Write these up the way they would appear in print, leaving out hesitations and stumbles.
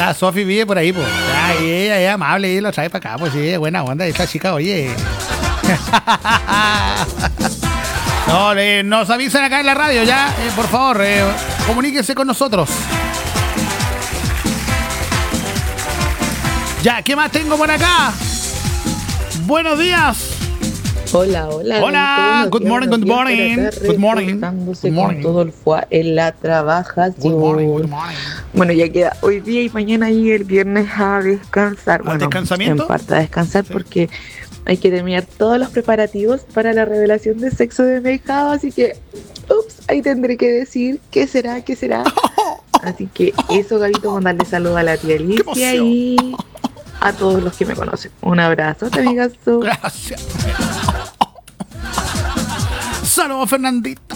La Sofi vive por ahí, pues. Ya, y ella es amable y lo trae para acá, pues sí, buena onda esta chica, oye. No, nos avisan acá en la radio ya, por favor, comuníquense con nosotros. Ya, ¿qué más tengo por acá? Buenos días. Hola. Hola, good morning. Good morning. Con todo el fuá en la trabajación. Good morning. Bueno, ya queda hoy día y mañana y el viernes a descansar. ¿Al descansamiento? En parte a descansar porque hay que terminar todos los preparativos para la revelación de sexo de mercado, así que, ahí tendré que decir qué será. Así que eso, Gabito, mandarle saludos a la tía Alicia y a todos los que me conocen. Un abrazo, amigazo. Gracias. Saludos, Fernandita.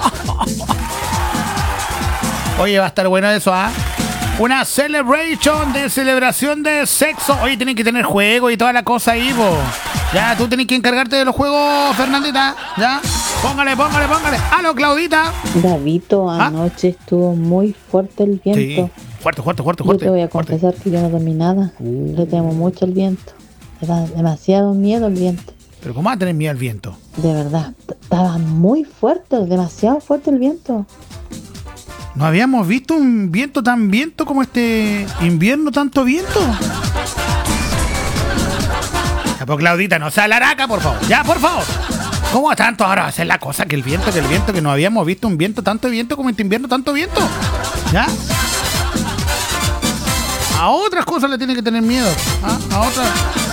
Oye, va a estar bueno eso, ¿ah? Una celebración de sexo. Oye, tienen que tener juegos y toda la cosa ahí, po. Ya, tú tenés que encargarte de los juegos, Fernandita. Ya, póngale. ¡Aló, Claudita! Gabito, anoche estuvo muy fuerte el viento. Sí, fuerte. Yo te voy a confesar que yo no dormí nada. Le temo mucho el viento. Me da demasiado miedo el viento. ¿Pero cómo vas a tener miedo al viento? De verdad, estaba muy fuerte, demasiado fuerte el viento. ¿No habíamos visto un viento tan viento como este invierno, tanto viento? Ya, pues, Claudita, no sea laraca, por favor. Ya, por favor. ¿Cómo tanto ahora va a ser la cosa que el viento, que no habíamos visto un viento, tanto viento como este invierno, tanto viento? ¿Ya? A otras cosas le tiene que tener miedo. ¿Ah? A otras.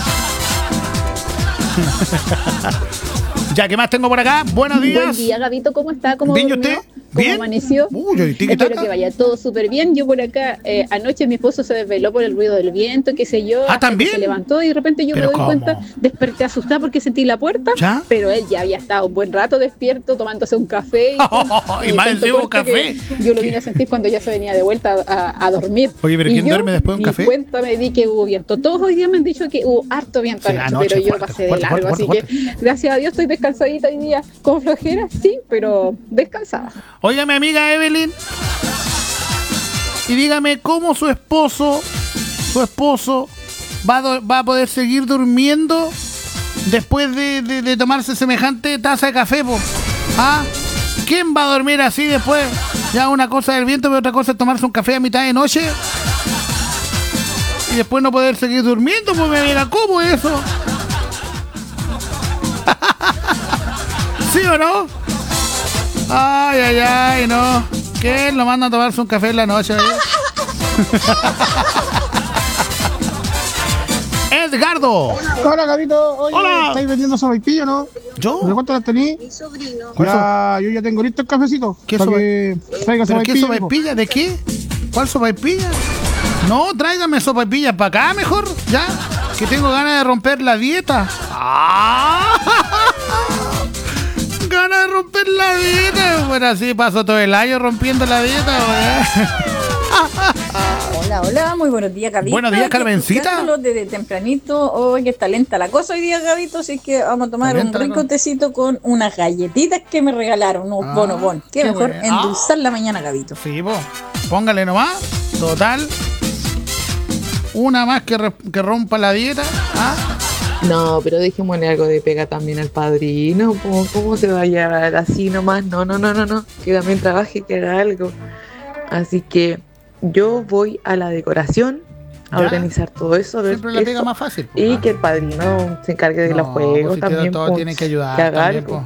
Ya, ¿qué más tengo por acá? Buenos días. Buen día, Gabito, ¿cómo está? ¿Cómo ¿Bien y durmió? usted? ¿Cómo ¿Bien? amaneció? Espero que vaya todo súper bien. Yo por acá, anoche mi esposo se desveló por el ruido del viento, qué sé yo. ¿También? Se levantó y de repente yo me doy cuenta, desperté asustada porque sentí la puerta, ¿ya? Pero él ya había estado un buen rato despierto tomándose un café. Y más encima un café. Yo lo vine a sentir cuando ya se venía de vuelta a dormir. Oye, ¿pero quién duerme después de un café? Cuenta me di que hubo viento. Todos hoy día me han dicho que hubo harto viento anoche, pero yo pasé de largo, así que gracias a Dios estoy descansadita hoy día. Con flojera, sí, pero descansada. Oiga, mi amiga Evelyn, y dígame cómo su esposo va a poder seguir durmiendo después de tomarse semejante taza de café, po. ¿Ah? ¿Quién va a dormir así después? Ya una cosa del viento, pero otra cosa es tomarse un café a mitad de noche y después no poder seguir durmiendo, pues, mi amiga, ¿cómo es eso? ¿Sí o no? Ay, no. ¿Quién lo manda a tomarse un café en la noche? Edgardo. Hola, Gabito. Oye, hola. ¿Estáis vendiendo sopaipilla, no? ¿Yo? ¿De cuánto las tení? Mi sobrino. Ya, yo ya tengo listo el cafecito. ¿Qué sopaipilla? ¿De qué? ¿Cuál sopaipilla? No, tráigame sopaipilla para acá mejor. Ya, que tengo ganas de romper la dieta. Ganas de romper la dieta. Bueno, así paso todo el año rompiendo la dieta. Hola, muy buenos días, Gabito. Buenos días, Carmencita. Desde tempranito, hoy que está lenta la cosa hoy día, Gabito, así que vamos a tomar un rico tecito con unas galletitas que me regalaron, unos bonobón. Qué mejor bueno. Endulzar la mañana, Gabito. Sí, vos. Póngale nomás, total. Una más que rompa la dieta. No, pero dejémosle algo de pega también al padrino. ¿Cómo se va a llevar así nomás? No. Que también trabaje, que haga algo. Así que yo voy a la decoración a organizar todo eso. Siempre la pega más fácil. Y que el padrino se encargue de los juegos también. Todo tiene que ayudar. Que haga también, algo.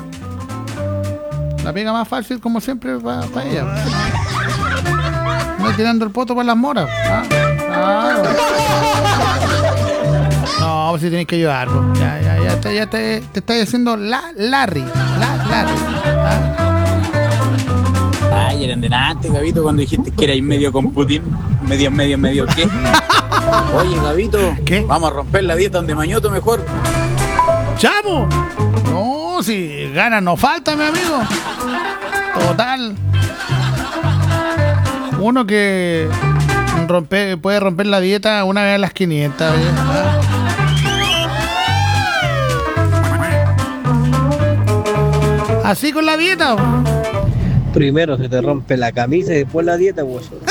La pega más fácil, como siempre, para ella. No tirando el poto por las moras. No, pues sí tienes que ayudar. Ya te estás diciendo Larry. Ay, eran de antes, Gabito, cuando dijiste que erais medio con Putin. Medio, ¿qué? Oye, Gabito, ¿qué? Vamos a romper la dieta donde Mañoto mejor. ¡Chamo! No, si ganas no falta, mi amigo. Total. Uno que puede romper la dieta una vez a las 500. Así con la dieta. Primero se te rompe la camisa y después la dieta, hueso.